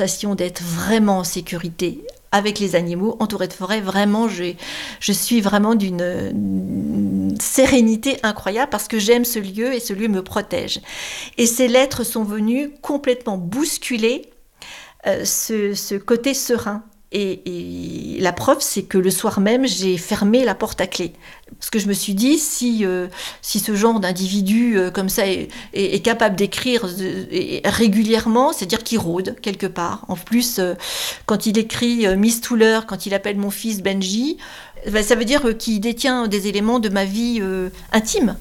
sensation d'être vraiment en sécurité avec les animaux, entourée de forêt. Vraiment, je suis vraiment d'une sérénité incroyable parce que j'aime ce lieu et ce lieu me protège. Et ces lettres sont venues complètement bousculer ce côté serein. Et la preuve, c'est que le soir même, j'ai fermé la porte à clé. Parce que je me suis dit, si ce genre d'individu comme ça est capable d'écrire régulièrement, c'est-à-dire qu'il rôde quelque part. En plus, quand il écrit Miss Touler, quand il appelle mon fils Benji, ça veut dire qu'il détient des éléments de ma vie intime.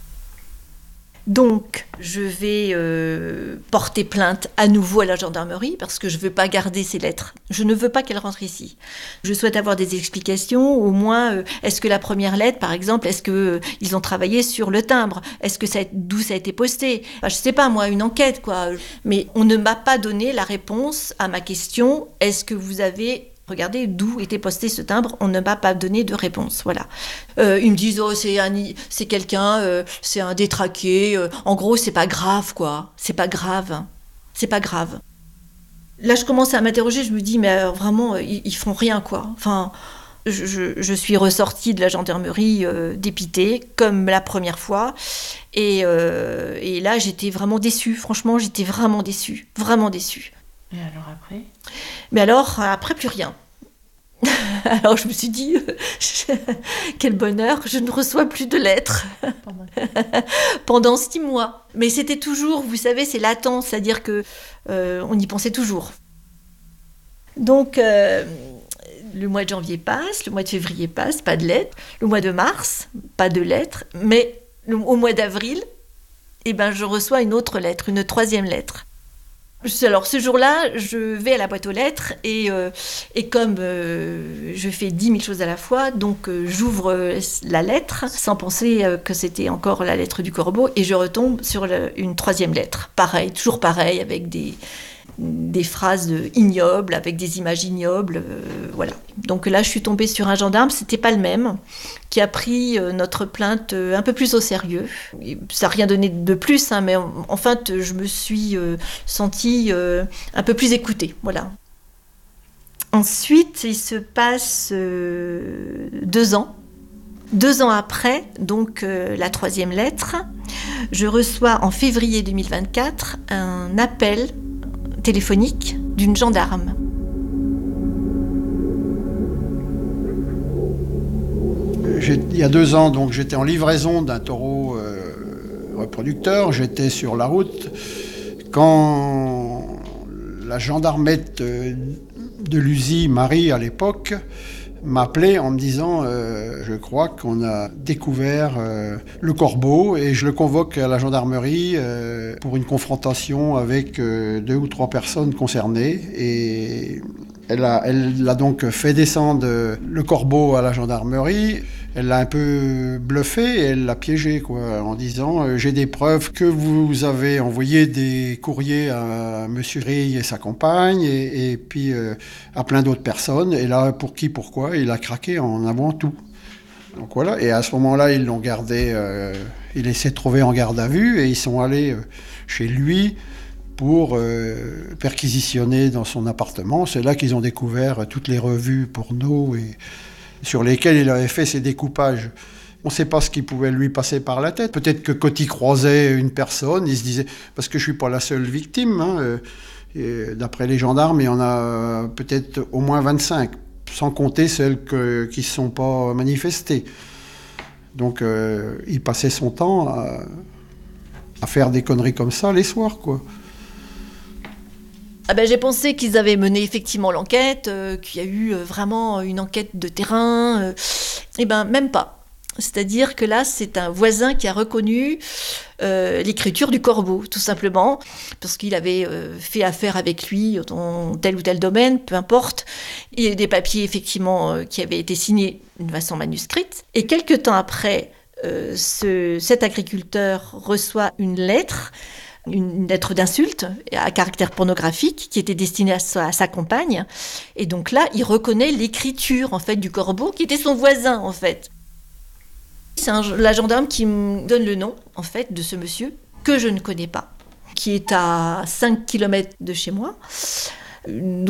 Donc, je vais porter plainte à nouveau à la gendarmerie parce que je ne veux pas garder ces lettres. Je ne veux pas qu'elles rentrent ici. Je souhaite avoir des explications, au moins, est-ce que la première lettre, par exemple, est-ce qu'ils ont travaillé sur le timbre ? D'où ça a été posté ? Je ne sais pas, moi, une enquête, quoi. Mais on ne m'a pas donné la réponse à ma question, est-ce que vous avez... Regardez d'où était posté ce timbre, on ne m'a pas donné de réponse. Voilà. Ils me disent, oh, c'est quelqu'un, c'est un détraqué. En gros, c'est pas grave, quoi. C'est pas grave. C'est pas grave. Là, je commence à m'interroger, je me dis, mais vraiment, ils font rien, quoi. Enfin, je suis ressortie de la gendarmerie dépitée, comme la première fois. Et là, j'étais vraiment déçue. Franchement, j'étais vraiment déçue. Vraiment déçue. Et alors après ? Mais alors, après, plus rien. Alors, je me suis dit, quel bonheur, je ne reçois plus de lettres. Pendant 6 mois. Mais c'était toujours, vous savez, c'est latent, c'est-à-dire qu'on y pensait toujours. Donc, le mois de janvier passe, le mois de février passe, pas de lettres. Le mois de mars, pas de lettres. Mais au mois d'avril, je reçois une autre lettre, une 3e lettre. Alors ce jour-là, je vais à la boîte aux lettres et comme je fais 10 000 choses à la fois, donc j'ouvre la lettre sans penser que c'était encore la lettre du corbeau et je retombe sur une 3e lettre. Pareil, toujours pareil, avec des phrases ignobles, avec des images ignobles, voilà. Donc là, je suis tombée sur un gendarme, c'était pas le même, qui a pris notre plainte un peu plus au sérieux. Ça n'a rien donné de plus, mais en fait, je me suis sentie un peu plus écoutée, voilà. Ensuite, il se passe 2 ans. 2 ans après, donc la 3e lettre, je reçois en février 2024 un appel téléphonique d'une gendarme. Il y a 2 ans, donc, j'étais en livraison d'un taureau reproducteur. J'étais sur la route quand la gendarmette de l'USI, Marie à l'époque, m'appelait en me disant je crois qu'on a découvert le corbeau et je le convoque à la gendarmerie pour une confrontation avec 2 ou 3 personnes concernées. Et elle a donc fait descendre le corbeau à la gendarmerie. Elle l'a un peu bluffé et elle l'a piégé, quoi, en disant j'ai des preuves que vous avez envoyé des courriers à Monsieur Rille et sa compagne et puis à plein d'autres personnes. Et là, pour qui, pourquoi, il a craqué en avouant tout. Donc voilà, et à ce moment-là, ils l'ont gardé, il s'est trouvé en garde à vue et ils sont allés chez lui pour perquisitionner dans son appartement. C'est là qu'ils ont découvert toutes les revues porno sur lesquelles il avait fait ses découpages. On ne sait pas ce qui pouvait lui passer par la tête. Peut-être que quand il croisait une personne, il se disait... Parce que je ne suis pas la seule victime. Et d'après les gendarmes, il y en a peut-être au moins 25, sans compter celles qui ne se sont pas manifestées. Donc il passait son temps à faire des conneries comme ça les soirs, quoi. J'ai pensé qu'ils avaient mené effectivement l'enquête, qu'il y a eu vraiment une enquête de terrain. Même pas. C'est-à-dire que là, c'est un voisin qui a reconnu l'écriture du corbeau, tout simplement, parce qu'il avait fait affaire avec lui dans tel ou tel domaine, peu importe. Il y a eu des papiers, effectivement, qui avaient été signés d'une façon manuscrite. Et quelque temps après, cet agriculteur reçoit une lettre d'insulte à caractère pornographique qui était destinée à sa compagne. Et donc là, il reconnaît l'écriture en fait du corbeau qui était son voisin en fait. C'est la gendarme qui me donne le nom en fait de ce monsieur que je ne connais pas, qui est à 5 km de chez moi.